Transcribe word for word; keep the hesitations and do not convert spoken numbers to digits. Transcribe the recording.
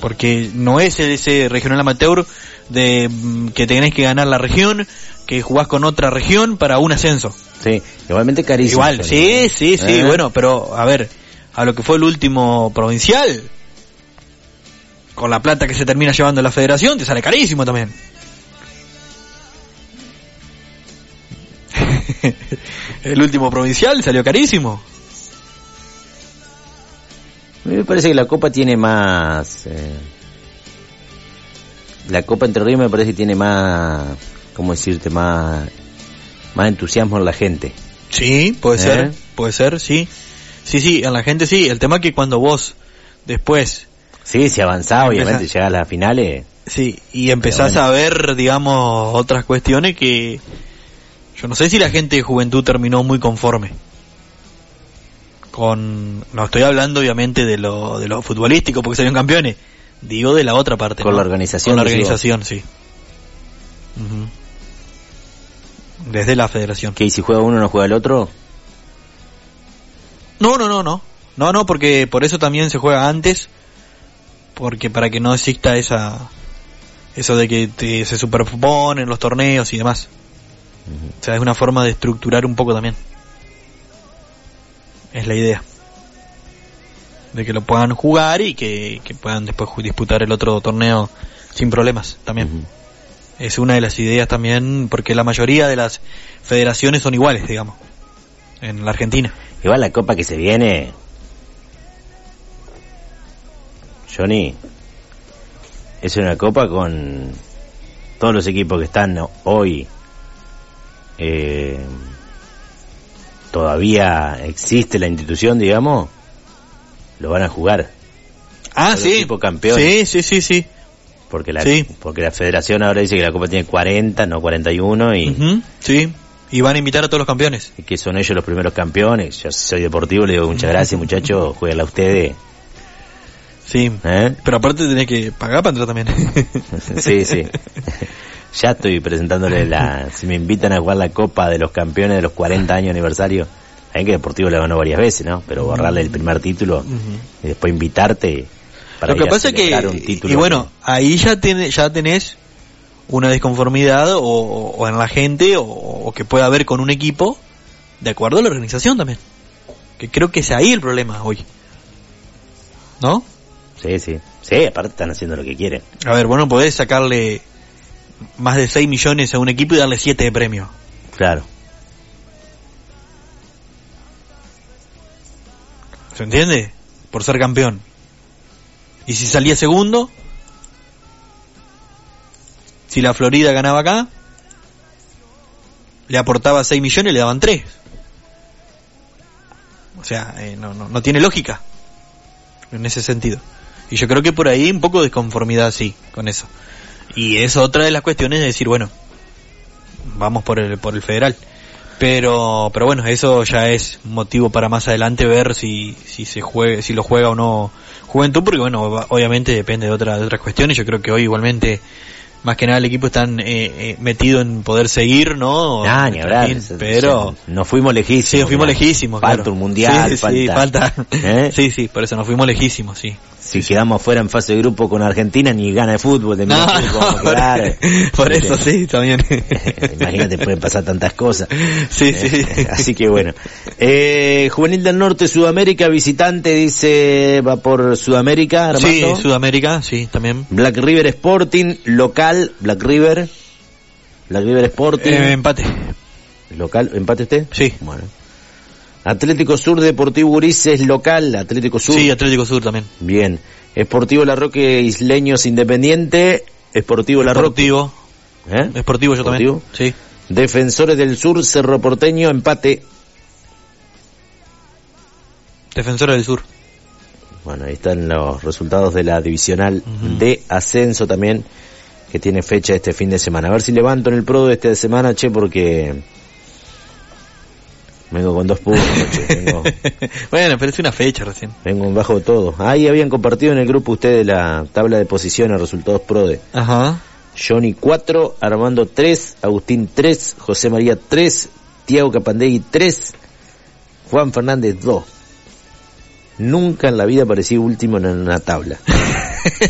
Porque no es ese regional amateur de que tenés que ganar la región, que jugás con otra región para un ascenso. Sí, igualmente carísimo. Igual, sí, sí, sí, ¿Eh? Bueno, pero a ver, a lo que fue el último provincial, con la plata que se termina llevando la federación, te sale carísimo también. El último provincial salió carísimo. A mí me parece que la Copa tiene más... Eh, la Copa Entre Ríos me parece que tiene más... ¿Cómo decirte? Más... Más entusiasmo en la gente. Sí, puede ¿Eh? ser, puede ser, sí. Sí, sí, en la gente sí. El tema es que cuando vos después... Sí, si avanzás, obviamente, llegás a las finales... Sí, y empezás bueno. a ver, digamos, otras cuestiones que... Yo no sé si la gente de Juventud terminó muy conforme. Con... No estoy hablando, obviamente, de lo, de lo futbolístico, porque salieron campeones. Digo de la otra parte, Con ¿no? la organización. Con la organización, sí. Uh-huh. Desde la federación. ¿Qué? ¿Y si juega uno no juega el otro? No, no, no, no. No, no, porque por eso también se juega antes. Porque para que no exista esa... Eso de que te, se superponen los torneos y demás. Uh-huh. O sea, es una forma de estructurar un poco también. Es la idea. De que lo puedan jugar y que, que puedan después disputar el otro torneo sin problemas también. Uh-huh. Es una de las ideas también, porque la mayoría de las federaciones son iguales, digamos, en la Argentina. Igual la Copa que se viene, Johnny, es una Copa con todos los equipos que están hoy, eh, todavía existe la institución, digamos, lo van a jugar. Ah, todos sí. Los equipos campeones. Sí, sí, sí, sí. Porque la, sí. porque la federación ahora dice que la Copa tiene cuarenta, no cuarenta y uno, y... Uh-huh, sí, y van a invitar a todos los campeones. Y que son ellos los primeros campeones. Yo soy deportivo, le digo muchas gracias, muchachos, jueguenla ustedes. Sí, ¿Eh? Pero aparte tenés que pagar para entrar también. Sí, sí. Ya estoy presentándole la... Si me invitan a jugar la Copa de los Campeones de los cuarenta años aniversario, saben que Deportivo la ganó varias veces, ¿no? Pero borrarle el primer título uh-huh. y después invitarte... Lo que pasa es que, y bueno, ahí ya, tiene, ya tenés una desconformidad o, o en la gente o, o que pueda haber con un equipo de acuerdo a la organización también. Que creo que es ahí el problema hoy. ¿No? Sí, sí. Sí, aparte están haciendo lo que quieren. A ver, vos no podés sacarle más de seis millones a un equipo y darle siete de premio. Claro. ¿Se entiende? Por ser campeón. Y si salía segundo, si la Florida ganaba acá, le aportaba seis millones y le daban tres. O sea, eh, no, no, no tiene lógica en ese sentido. Y yo creo que por ahí un poco de desconformidad, sí, con eso. Y es otra de las cuestiones de decir, bueno, vamos por el, por el federal. Pero, pero bueno, eso ya es motivo para más adelante ver si, si se juegue, si lo juega o no Juventud, porque bueno, obviamente depende de, otra, de otras cuestiones. Yo creo que hoy igualmente, más que nada el equipo está eh, eh, metido en poder seguir, ¿no? Ah, ni hablar, pero nos fuimos lejísimos. Sí, nos fuimos mirá. lejísimos. Falta claro. un mundial, sí, falta. Sí, falta. ¿Eh? Sí, sí, por eso nos fuimos lejísimos, sí. Si sí, quedamos sí. fuera en fase de grupo con Argentina, ni gana de fútbol, de no, fútbol, no, quedar. Por, por eso sí, también. Imagínate, pueden pasar tantas cosas. Sí, eh, sí. Así que bueno. Eh, Juvenil del Norte, Sudamérica, visitante, dice, va por Sudamérica, Armando. Sí, Sudamérica, sí, también. Black River Sporting, local, Black River. Black River Sporting. Eh, empate. ¿Local? ¿Empate usted? Sí. Bueno. Atlético Sur, Deportivo Urices, local, Atlético Sur. Sí, Atlético Sur también. Bien. Esportivo La Roque, Isleños, Independiente. Esportivo La Roque. Esportivo. ¿Eh? Esportivo yo Esportivo. también. Sí. Defensores del Sur, Cerro Porteño, empate. Defensores del Sur. Bueno, ahí están los resultados de la divisional uh-huh. de ascenso también, que tiene fecha este fin de semana. A ver si levanto en el Pro de esta semana, che, porque... Vengo con dos puntos, che. Vengo... Bueno, pero es una fecha recién. Vengo en bajo de todo. Ahí habían compartido en el grupo ustedes la tabla de posiciones, resultados Prode. Ajá. Johnny cuatro, Armando tres, Agustín tres, José María tres, Tiago Capandegui tres, Juan Fernández dos. Nunca en la vida aparecí último en una tabla.